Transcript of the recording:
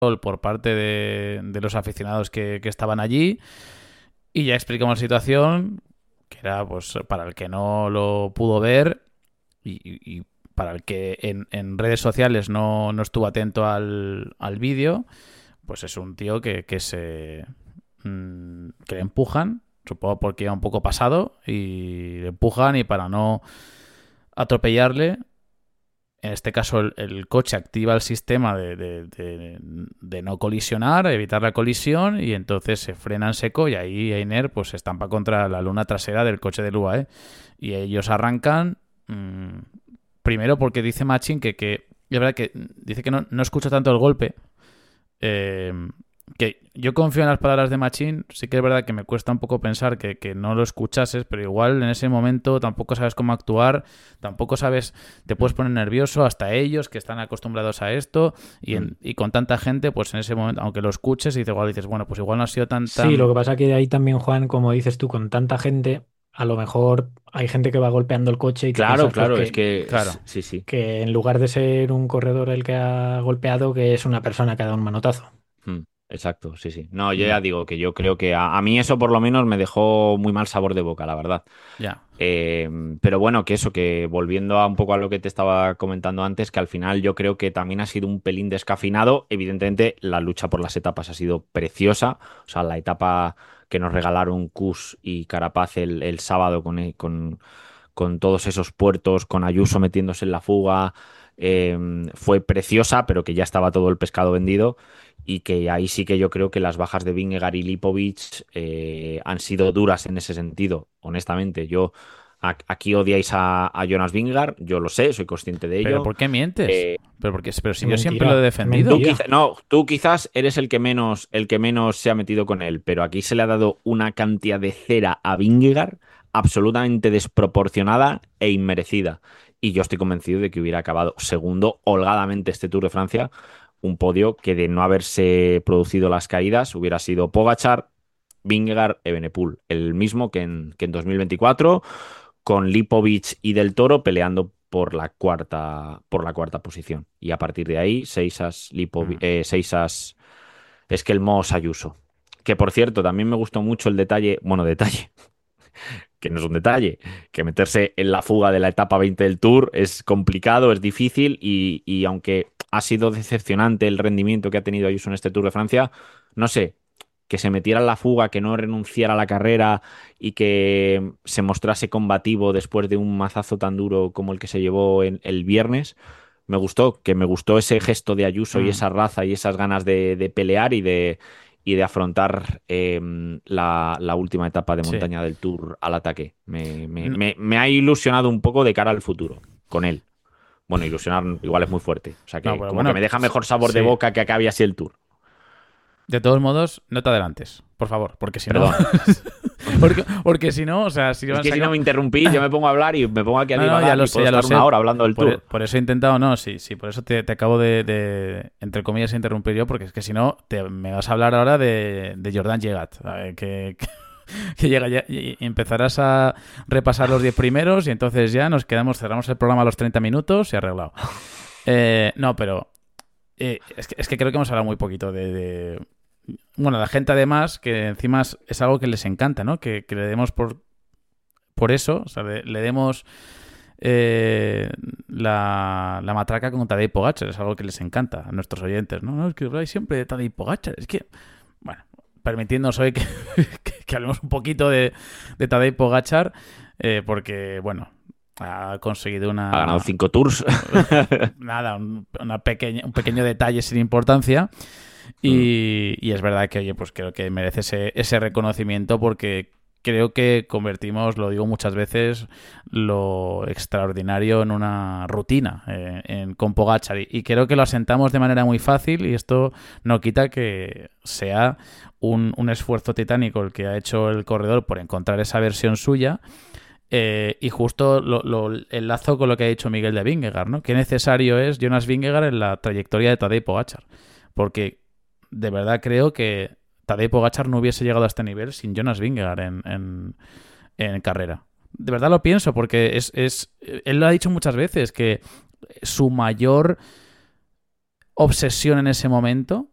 por parte de los aficionados que estaban allí, y ya explicamos la situación, que era pues para el que no lo pudo ver y para el que en redes sociales no estuvo atento al vídeo, pues es un tío que le empujan, supongo porque iba un poco pasado, y le empujan, y para no atropellarle, en este caso el coche activa el sistema de no colisionar, evitar la colisión, y entonces se frena en seco, y ahí Einer pues se estampa contra la luna trasera del coche del UAE. Y ellos arrancan, primero porque dice Machín que es verdad que dice que no escucha tanto el golpe, eh, que yo confío en las palabras de Machín. Sí que es verdad que me cuesta un poco pensar que no lo escuchases, pero igual en ese momento tampoco sabes cómo actuar, tampoco sabes, te puedes poner nervioso, hasta ellos que están acostumbrados a esto, y con tanta gente, pues en ese momento, aunque lo escuches, y igual dices, bueno, pues igual no ha sido tan... Sí, lo que pasa que ahí también, Juan, como dices tú, con tanta gente, a lo mejor hay gente que va golpeando el coche y te Claro, piensas pues claro, es que Claro. sí, sí. que en lugar de ser un corredor el que ha golpeado, que es una persona que ha dado un manotazo. Exacto, sí, sí. No, yo Mm, ya digo que yo creo que a mí eso por lo menos me dejó muy mal sabor de boca, la verdad. ya. Eh, pero bueno, que eso, que volviendo a un poco a lo que te estaba comentando antes, que al final yo creo que también ha sido un pelín descafeinado. Evidentemente, la lucha por las etapas ha sido preciosa. O sea, la etapa que nos regalaron Kuss y Carapaz el sábado con todos esos puertos, con Ayuso metiéndose en la fuga, fue preciosa, pero que ya estaba todo el pescado vendido. Y que ahí sí que yo creo que las bajas de Vingegaard y Lipovic han sido duras en ese sentido, honestamente. Aquí odiáis a Jonas Vingegaard, yo lo sé, soy consciente de ¿Pero ello. por qué mientes? Eh, Pero si Qué yo siempre lo he mentira, qué defendido. mentira. no, tú quizás eres el que menos se ha metido con él, pero aquí se le ha dado una cantidad de cera a Vingegaard absolutamente desproporcionada e inmerecida. Y yo estoy convencido de que hubiera acabado segundo holgadamente este Tour de Francia, un podio que de no haberse producido las caídas hubiera sido Pogačar, Vingegaard, Evenepoel, el mismo que en 2024, con Lipovic y Del Toro peleando por la cuarta posición. Y a partir de ahí, Mm. Seisas Esquelmos Ayuso. Que por cierto, también me gustó mucho el detalle, bueno, detalle, que no es un detalle, que meterse en la fuga de la etapa 20 del Tour es complicado, es difícil, y aunque ha sido decepcionante el rendimiento que ha tenido Ayuso en este Tour de Francia, no sé, que se metiera en la fuga, que no renunciara a la carrera y que se mostrase combativo después de un mazazo tan duro como el que se llevó el viernes. Me gustó ese gesto de Ayuso y Mm. esa raza y esas ganas de pelear y de afrontar la última etapa de Sí. montaña del Tour al ataque. Me, me- N- me- me ha ilusionado un poco de cara al futuro con él. Bueno, ilusionar igual es muy fuerte. O sea No, que pero como que bueno, me deja mejor sabor de sí. boca que acabe así el Tour. De todos modos, no te adelantes, por favor, porque si no... Perdón. porque si no, o sea, si Es vas que a... si no me interrumpís, yo me pongo a hablar y me pongo aquí a No, no, ya divagar lo y sé, puedo ya lo estar sé. una hora hablando del Tour. Por eso he intentado, no, sí, sí, por eso te acabo entre comillas, interrumpir yo, porque es que si no, me vas a hablar ahora de Jordan Llegat, que llega ya y empezarás a repasar los 10 primeros, y entonces ya cerramos el programa a los 30 minutos y arreglado. No, pero es que creo que hemos hablado muy poquito bueno, la gente además, que encima es algo que les encanta, ¿no? Que le demos por eso, o sea, le demos eh, la matraca con Tadej Pogačar. Es algo que les encanta a nuestros oyentes, ¿no? No, es que habláis siempre de Tadej Pogačar. Es que, bueno, permitiéndonos hoy que hablemos un poquito de Tadej Pogačar, porque, bueno, ha conseguido Ha ganado una... 5 Tours. Nada, un pequeño detalle sin importancia. Y es verdad que, oye, pues creo que merece ese reconocimiento, porque creo que convertimos, lo digo muchas veces, lo extraordinario en una rutina con Pogačar, y creo que lo asentamos de manera muy fácil, y esto no quita que sea un esfuerzo titánico el que ha hecho el corredor por encontrar esa versión suya. Y justo lo enlazo con lo que ha dicho Miguel de Vingegaard, ¿no? Qué necesario es Jonas Vingegaard en la trayectoria de Tadej Pogačar, porque de verdad creo que Tadej Pogačar no hubiese llegado a este nivel sin Jonas Vingegaard en carrera. De verdad lo pienso, porque él lo ha dicho muchas veces, que su mayor obsesión en ese momento